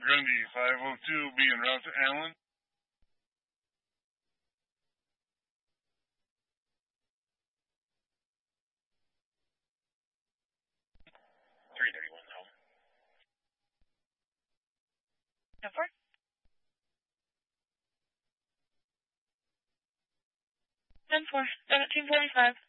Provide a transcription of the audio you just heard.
Grundy 502, be en route to Allen. 331 home. 10-4. 10-4, 1745.